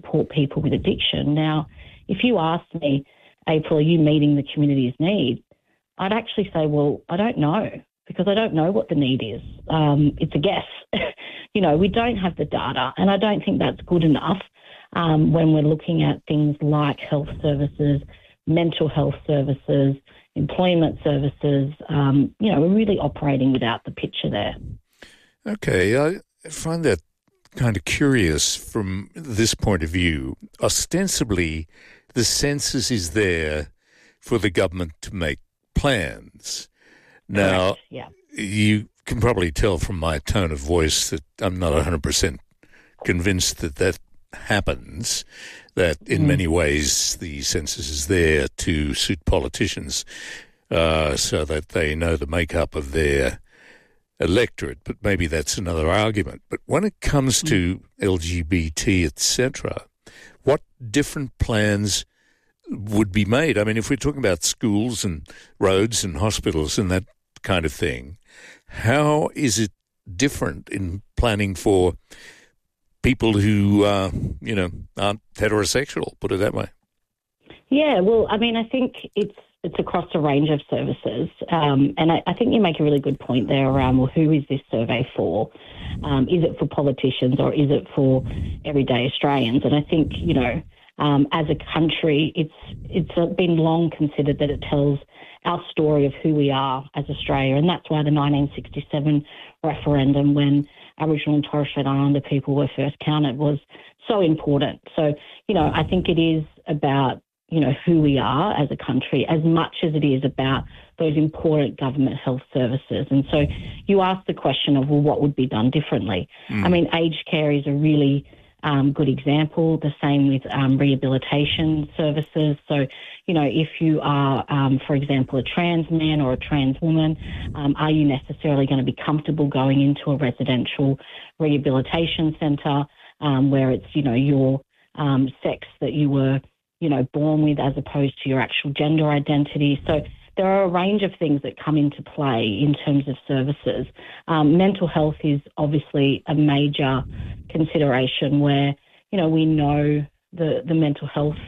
support people with addiction. Now, if you asked me, April, are you meeting the community's need? I'd actually say, well, I don't know, because I don't know what the need is. It's a guess. We don't have the data, and I don't think that's good enough when we're looking at things like health services, mental health services, employment services. We're really operating without the picture there. Okay, I find that kind of curious from this point of view. Ostensibly, the census is there for the government to make plans. Now, Correct, yeah. You can probably tell from my tone of voice that I'm not 100% convinced that happens, that in many ways the census is there to suit politicians so that they know the makeup of their electorate, but maybe that's another argument. But when it comes to LGBT, etc., what different plans would be made? I mean, if we're talking about schools and roads and hospitals and that kind of thing, how is it different in planning for people who, aren't heterosexual, put it that way? Yeah, well, I mean, I think it's across a range of services. And I think you make a really good point there around, well, who is this survey for? Is it for politicians or is it for everyday Australians? And I think, as a country, it's been long considered that it tells our story of who we are as Australia. And that's why the 1967 referendum, when Aboriginal and Torres Strait Islander people were first counted, was so important. So, I think it is about, who we are as a country as much as it is about those important government health services. And so you ask the question of, well, what would be done differently? I mean, aged care is a really good example. The same with rehabilitation services. So, if you are, for example, a trans man or a trans woman, are you necessarily going to be comfortable going into a residential rehabilitation centre where it's, your sex that you were, born with as opposed to your actual gender identity? So there are a range of things that come into play in terms of services. Mental health is obviously a major consideration where, we know the mental health,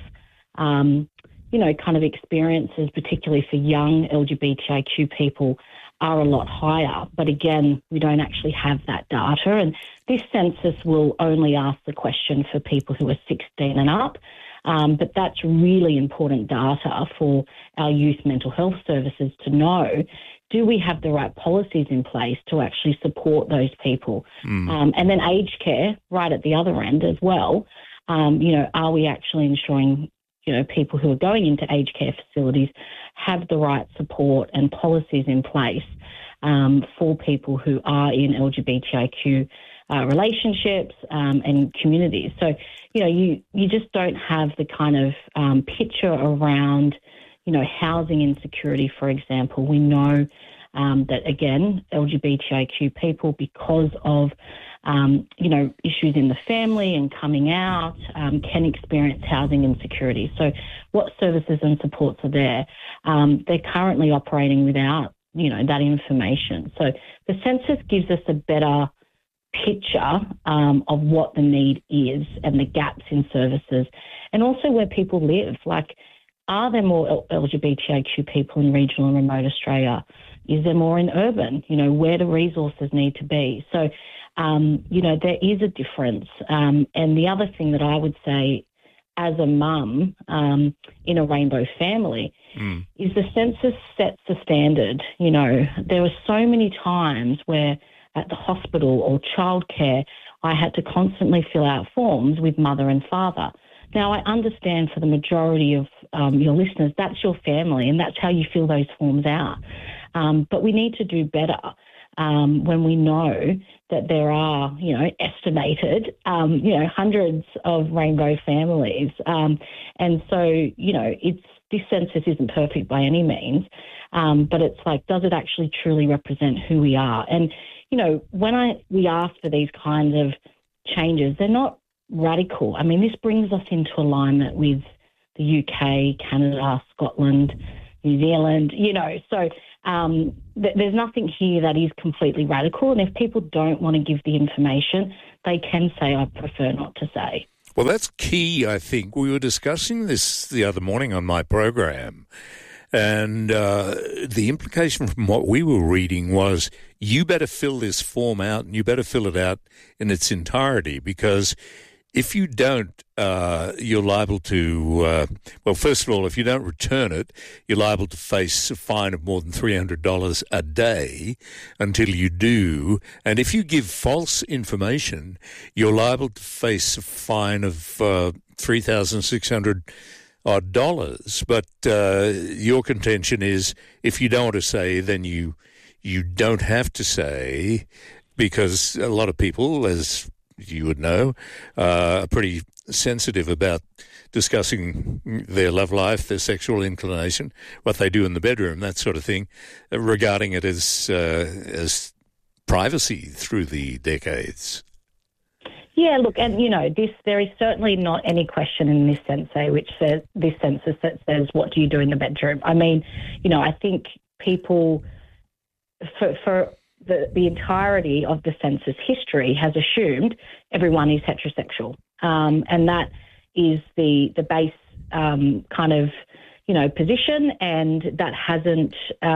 kind of experiences, particularly for young LGBTIQ people, are a lot higher. But again, we don't actually have that data. And this census will only ask the question for people who are 16 and up. But that's really important data for our youth mental health services to know, do we have the right policies in place to actually support those people? And then aged care, right at the other end as well, are we actually ensuring, people who are going into aged care facilities have the right support and policies in place for people who are in LGBTIQ relationships and communities. So, you just don't have the kind of picture around, housing insecurity, for example. We know that, again, LGBTIQ people, because of, issues in the family and coming out, can experience housing insecurity. So what services and supports are there? They're currently operating without, that information. So the census gives us a better picture of what the need is and the gaps in services, and also where people live. Like, are there more LGBTIQ people in regional and remote Australia? Is there more in urban? Where do resources need to be? So, there is a difference. And the other thing that I would say as a mum in a rainbow family is the census sets the standard. There were so many times where at the hospital or childcare, I had to constantly fill out forms with mother and father. Now, I understand for the majority of your listeners, that's your family and that's how you fill those forms out. But we need to do better when we know that there are, estimated, hundreds of rainbow families. And so, this census isn't perfect by any means, but it's like, does it actually truly represent who we are? And, when we ask for these kinds of changes, they're not radical. I mean, this brings us into alignment with the UK, Canada, Scotland, New Zealand, so there's nothing here that is completely radical. And if people don't want to give the information, they can say, I prefer not to say. Well, that's key, I think. We were discussing this the other morning on my program, and the implication from what we were reading was you better fill this form out, and you better fill it out in its entirety, because if you don't, you're liable to, well, first of all, if you don't return it, you're liable to face a fine of more than $300 a day until you do. And if you give false information, you're liable to face a fine of $3,600 odd dollars. But your contention is if you don't want to say, then you don't have to say, because a lot of people, as you would know, are pretty sensitive about discussing their love life, their sexual inclination, what they do in the bedroom, that sort of thing, regarding it as privacy through the decades. Yeah, look, and there is certainly not any question in this census that says, what do you do in the bedroom? I mean, I think people for the entirety of the census history has assumed everyone is heterosexual, and that is the base kind of position, and that hasn't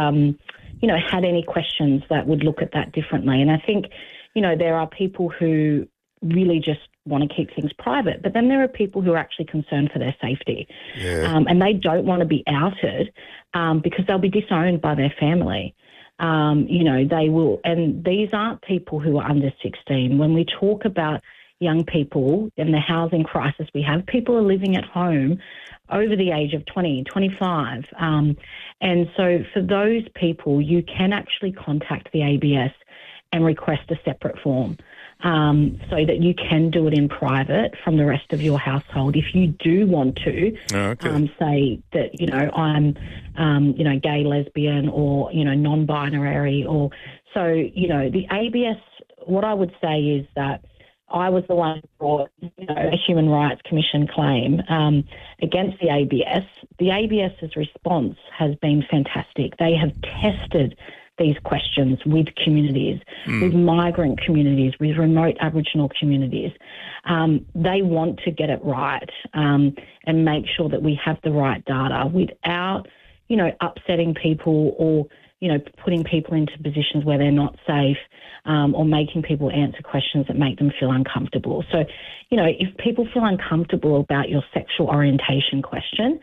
had any questions that would look at that differently. And I think there are people who really just want to keep things private, but then there are people who are actually concerned for their safety, and they don't want to be outed because they'll be disowned by their family. They will, and these aren't people who are under 16. When we talk about young people and the housing crisis we have, people are living at home over the age of 20, 25. And so for those people, you can actually contact the ABS and request a separate form so that you can do it in private from the rest of your household. If you do want to say that, I'm, gay, lesbian, or, non-binary, or so, the ABS, what I would say is that I was the one who brought, a Human Rights Commission claim against the ABS. The ABS's response has been fantastic. They have tested these questions with communities, with migrant communities, with remote Aboriginal communities. They want to get it right and make sure that we have the right data without, upsetting people or, putting people into positions where they're not safe, or making people answer questions that make them feel uncomfortable. So, if people feel uncomfortable about your sexual orientation question,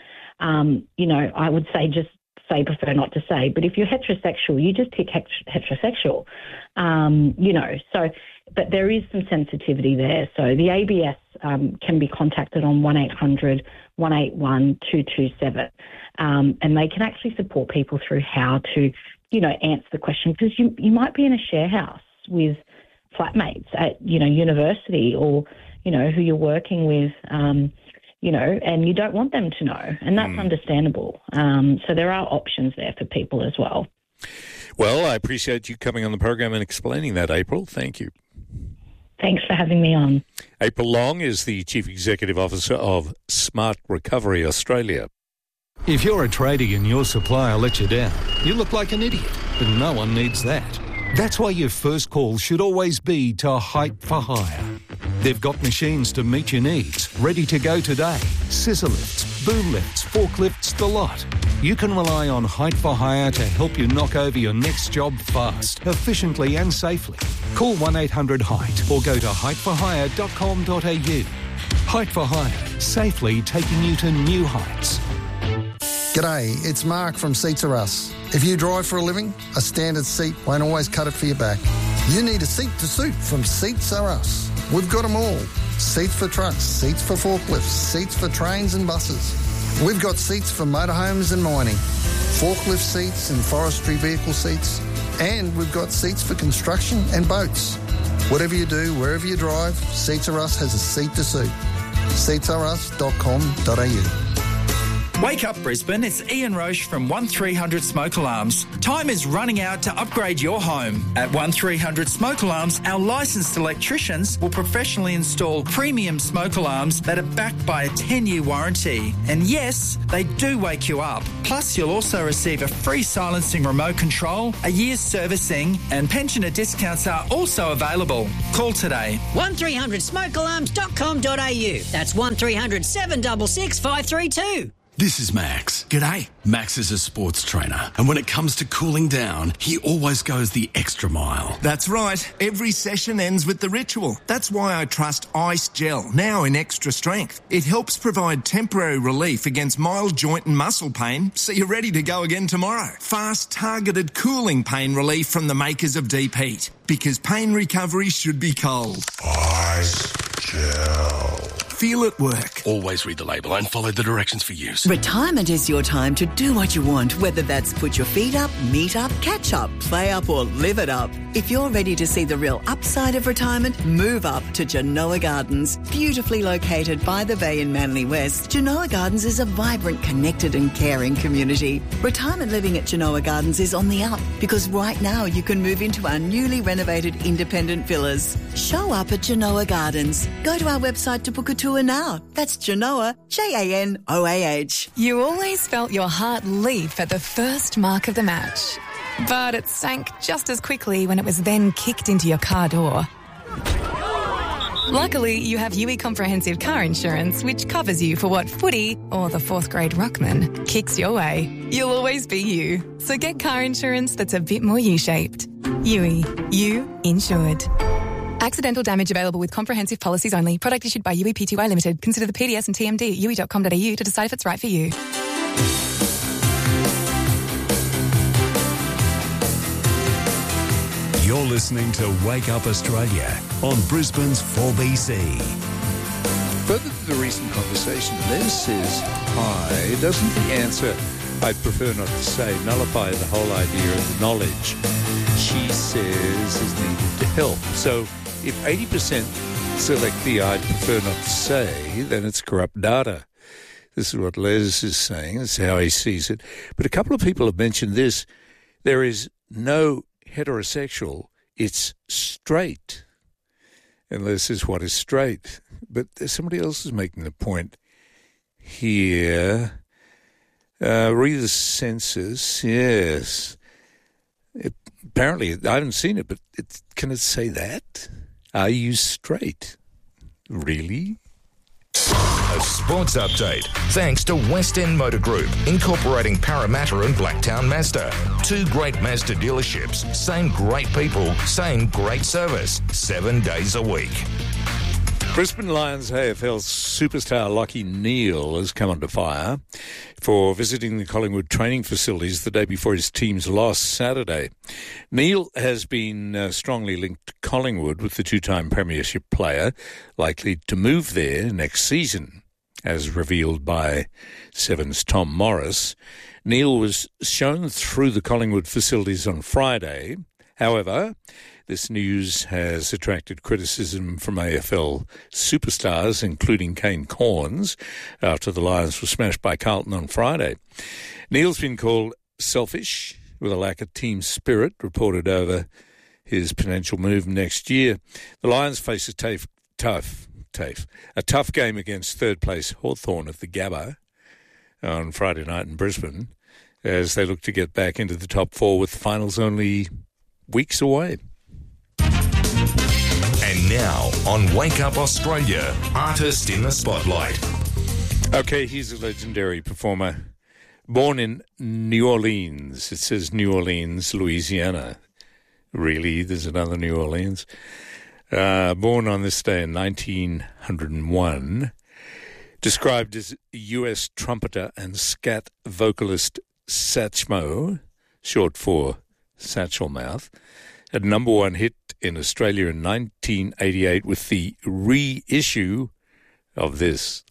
I would say just prefer not to say. But if you're heterosexual, you just tick heterosexual, So, but there is some sensitivity there. So the ABS can be contacted on 1800 181 227, and they can actually support people through how to, answer the question, because you might be in a share house with flatmates at, university, or, who you're working with, and you don't want them to know, and that's understandable. So there are options there for people as well. Well, I appreciate you coming on the program and explaining that, April. Thank you. Thanks for having me on. April Long is the Chief Executive Officer of Smart Recovery Australia. If you're a tradie and your supplier lets you down, you look like an idiot, but no one needs that. That's why your first call should always be to Height for Hire. They've got machines to meet your needs, ready to go today. Scissor lifts, boom lifts, forklifts, the lot. You can rely on Height for Hire to help you knock over your next job fast, efficiently and safely. Call 1-800-HEIGHT or go to heightforhire.com.au. Height for Hire, safely taking you to new heights. G'day, it's Mark from Seats Are Us. If you drive for a living, a standard seat won't always cut it for your back. You need a seat to suit from Seats Are Us. We've got them all. Seats for trucks, seats for forklifts, seats for trains and buses. We've got seats for motorhomes and mining, forklift seats and forestry vehicle seats, and we've got seats for construction and boats. Whatever you do, wherever you drive, Seats Are Us has a seat to suit. seatsareus.com.au. Wake up Brisbane, it's Ian Roche from 1300 Smoke Alarms. Time is running out to upgrade your home. At 1300 Smoke Alarms, our licensed electricians will professionally install premium smoke alarms that are backed by a 10-year warranty. And yes, they do wake you up. Plus, you'll also receive a free silencing remote control, a year's servicing, and pensioner discounts are also available. Call today. 1300smokealarms.com.au. That's 1300 766 532. This is Max. G'day. Max is a sports trainer, and when it comes to cooling down, he always goes the extra mile. That's right. Every session ends with the ritual. That's why I trust Ice Gel, now in extra strength. It helps provide temporary relief against mild joint and muscle pain, so you're ready to go again tomorrow. Fast, targeted cooling pain relief from the makers of Deep Heat, because pain recovery should be cold. Ice Gel. Feel it work. Always read the label and follow the directions for use. Retirement is your time to do what you want, whether that's put your feet up, meet up, catch up, play up or live it up. If you're ready to see the real upside of retirement, move up to Genoa Gardens. Beautifully located by the bay in Manly West, Genoa Gardens is a vibrant, connected and caring community. Retirement living at Genoa Gardens is on the up because right now you can move into our newly renovated independent villas. Show up at Genoa Gardens. Go to our website to book a tour now. That's Genoa, Janoah. You always felt your heart leap at the first mark of the match. But it sank just as quickly when it was then kicked into your car door. Luckily, you have UE Comprehensive Car Insurance, which covers you for what footy or the fourth grade ruckman kicks your way. You'll always be you. So get car insurance that's a bit more U-shaped. UE. You insured. Accidental damage available with comprehensive policies only. Product issued by UE Pty Limited. Consider the PDS and TMD at UE.com.au to decide if it's right for you. You're listening to Wake Up Australia on Brisbane's 4BC. Further to the recent conversation, Les says, hi, doesn't the answer, I'd prefer not to say, nullify the whole idea of the knowledge she says is needed to help? So if 80% select the I'd prefer not to say, then it's corrupt data. This is what Les is saying. This is how he sees it. But a couple of people have mentioned this. There is no heterosexual, it's straight. And Les says, what is straight? But somebody else is making the point here. Read the census, yes. Apparently, I haven't seen it, but can it say that? Are you straight? Really? A sports update, thanks to West End Motor Group, incorporating Parramatta and Blacktown Mazda. 2 great Mazda dealerships, same great people, same great service, 7 days a week. Brisbane Lions AFL superstar Lachie Neale has come under fire for visiting the Collingwood training facilities the day before his team's loss Saturday. Neale has been strongly linked to Collingwood, with the 2-time premiership player likely to move there next season, as revealed by Seven's Tom Morris. Neale was shown through the Collingwood facilities on Friday. However, this news has attracted criticism from AFL superstars, including Kane Cornes, after the Lions were smashed by Carlton on Friday. Neale's been called selfish, with a lack of team spirit reported over his potential move next year. The Lions face a tough game against third-place Hawthorn of the Gabba on Friday night in Brisbane, as they look to get back into the top 4 with finals only weeks away. And now, on Wake Up Australia, Artist in the Spotlight. Okay, he's a legendary performer. Born in New Orleans. It says New Orleans, Louisiana. Really? There's another New Orleans? Born on this day in 1901. Described as U.S. trumpeter and scat vocalist Satchmo, short for Satchel Mouth, had number 1 hit in Australia in 1988 with the reissue of this.